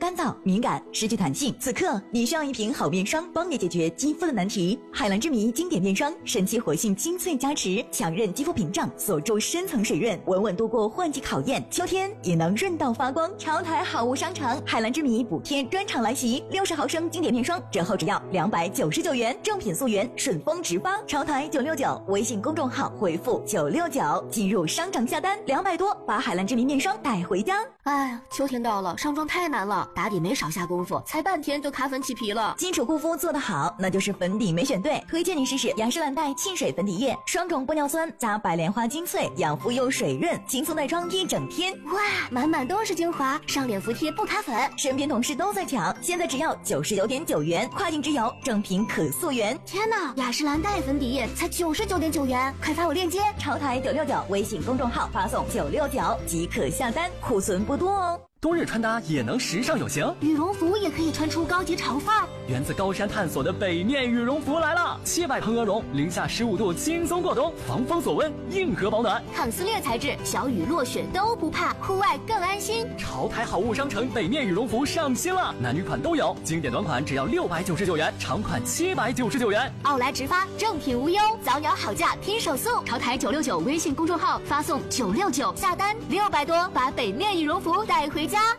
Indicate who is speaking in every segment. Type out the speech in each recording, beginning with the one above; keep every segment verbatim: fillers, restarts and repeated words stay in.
Speaker 1: 干燥、敏感、失去弹性。此刻你需要一瓶好面霜，帮你解决肌肤的难题。海蓝之谜经典面霜，神奇活性精粹加持，强韧肌肤屏障，锁住深层水润，稳稳度过换季考验。秋天也能润到发光。潮台好物商城海蓝之谜补贴专场来袭，六十毫升经典面霜折后只要两百九十九元，正品溯源，顺丰直发。潮台九六九微信公众号回复九六九进入商城下单，两百多把海蓝之谜面霜带回家。
Speaker 2: 哎呀，秋天到了，上妆太难了，打底没少下功夫，才半天就卡粉起皮了。
Speaker 1: 基础护肤做得好，那就是粉底没选对。推荐你试试雅诗兰黛沁水粉底液，双种玻尿酸加白莲花精粹，养肤又水润，轻松带妆一整天。
Speaker 2: 哇，满满都是精华，上脸服帖不卡粉。
Speaker 1: 身边同事都在抢，现在只要九十九点九元，跨境直邮，正品可溯源。
Speaker 2: 天哪，雅诗兰黛粉底液才九十九点九元，快发我链接。
Speaker 1: 潮台九六九微信公众号发送九六九即可下单，库存不多哦。
Speaker 3: 冬日穿搭也能时尚有型，
Speaker 2: 羽绒服也可以穿出高级潮范儿。
Speaker 3: 源自高山探索的北面羽绒服来了，七百蓬鹅绒，零下十五度轻松过冬，防风锁温，硬核保暖，
Speaker 2: 抗撕裂材质，小雨落雪都不怕，户外更安心。
Speaker 3: 潮台好物商城北面羽绒服上新了，男女款都有，经典短款只要六百九十九元，长款七百九十九元。
Speaker 2: 奥莱直发，正品无忧，早鸟好价拼手速。潮台九六九微信公众号发送九六九下单，六百多把北面羽绒服带回家。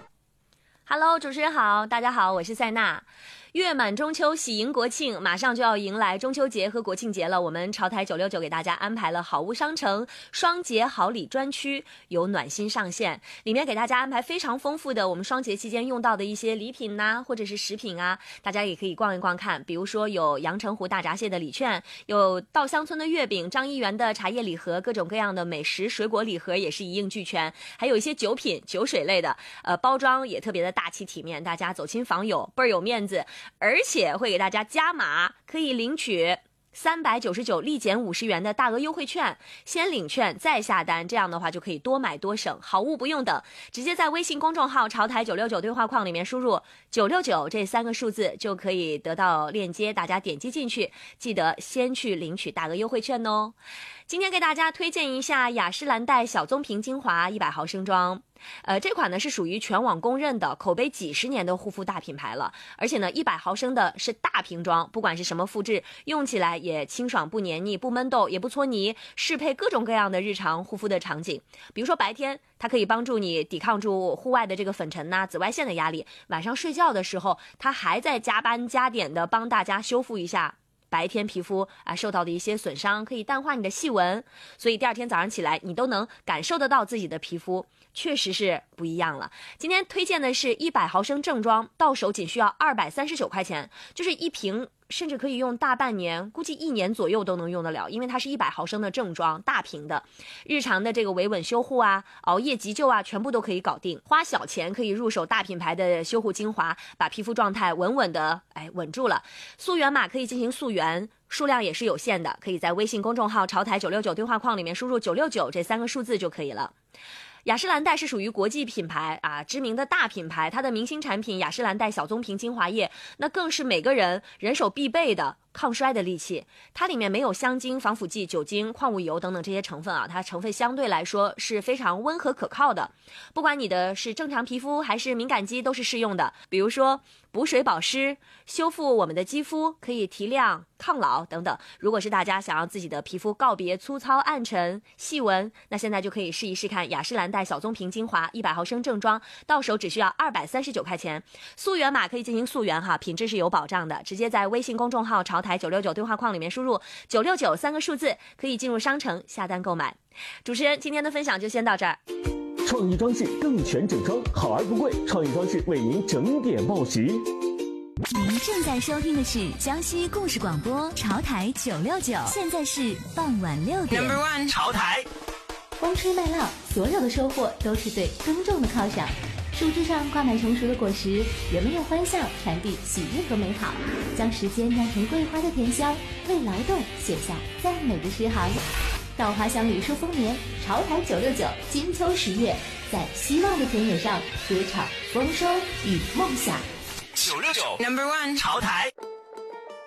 Speaker 4: Hello， 主持人好，大家好，我是塞娜。月满中秋，喜迎国庆，马上就要迎来中秋节和国庆节了。我们潮台九六九给大家安排了好物商城双节好礼专区，有暖心上线，里面给大家安排非常丰富的我们双节期间用到的一些礼品呐、啊，或者是食品啊，大家也可以逛一逛看。比如说有阳澄湖大闸蟹的礼券，有稻香村的月饼，张一元的茶叶礼盒，各种各样的美食水果礼盒也是一应俱全，还有一些酒品酒水类的，呃，包装也特别的大气体面，大家走亲访友倍儿有面子。而且会给大家加码，可以领取三百九十九立减五十元的大额优惠券，先领券再下单，这样的话就可以多买多省，好物不用等，直接在微信公众号潮台九六九对话框里面输入九六九这三个数字就可以得到链接，大家点击进去，记得先去领取大额优惠券哦。今天给大家推荐一下雅诗兰黛小棕瓶精华一百毫升装。呃，这款呢是属于全网公认的口碑几十年的护肤大品牌了，而且呢一百毫升的是大瓶装，不管是什么肤质，用起来也清爽不黏腻，不闷痘也不搓泥，适配各种各样的日常护肤的场景。比如说白天它可以帮助你抵抗住户外的这个粉尘呐、紫外线的压力，晚上睡觉的时候它还在加班加点的帮大家修复一下白天皮肤啊受到的一些损伤，可以淡化你的细纹，所以第二天早上起来你都能感受得到自己的皮肤确实是不一样了。今天推荐的是一百毫升正装，到手仅需要二百三十九块钱，就是一瓶甚至可以用大半年，估计一年左右都能用得了，因为它是一百毫升的正装大瓶的，日常的这个维稳修护啊，熬夜急救啊，全部都可以搞定，花小钱可以入手大品牌的修护精华，把皮肤状态稳稳的哎稳住了。溯源码可以进行溯源，数量也是有限的，可以在微信公众号潮台九六九对话框里面输入九六九这三个数字就可以了。雅诗兰黛是属于国际品牌啊，知名的大品牌，它的明星产品雅诗兰黛小棕瓶精华液，那更是每个人人手必备的抗衰的利器。它里面没有香精、防腐剂、酒精、矿物油等等这些成分啊，它成分相对来说是非常温和可靠的，不管你的是正常皮肤还是敏感肌都是适用的。比如说补水保湿，修复我们的肌肤，可以提亮抗老等等。如果是大家想要自己的皮肤告别粗糙暗沉细纹，那现在就可以试一试看雅诗兰黛小棕瓶精华一百毫升正装，到手只需要二百三十九块钱，溯源码可以进行溯源哈，品质是有保障的，直接在微信公众号潮台九六九对话框里面输入九六九三个数字，可以进入商城下单购买。主持人今天的分享就先到这儿。
Speaker 5: 创意装饰更全整装，好而不贵，创意装饰为您整点报时。
Speaker 6: 您正在收听的是江西故事广播潮台九六九，现在是傍晚六点。
Speaker 3: Number one 潮台。
Speaker 6: 风吹麦浪，所有的收获都是对耕种的犒赏。树枝上挂满成熟的果实，人们用欢笑传递喜悦和美好，将时间酿成桂花的甜香，为劳动写下赞美的诗行。稻花香里数丰年，潮台九六九金秋十月，在希望的田野上歌唱丰收与梦想。
Speaker 3: 九六九 Number one 潮台。